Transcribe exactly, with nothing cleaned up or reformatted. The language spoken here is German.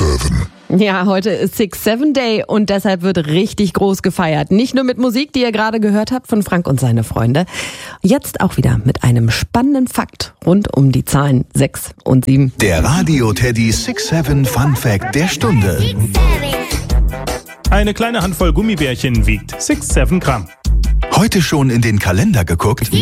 Seven. Ja, heute ist Six Seven Day und deshalb wird richtig groß gefeiert. Nicht nur mit Musik, die ihr gerade gehört habt von Frank und seine Freunde. Jetzt auch wieder mit einem spannenden Fakt rund um die Zahlen sechs und sieben. Der Radio-Teddy Six Seven Fun Fact der Stunde. Eine kleine Handvoll Gummibärchen wiegt sechs, sieben Gramm. Heute schon in den Kalender geguckt?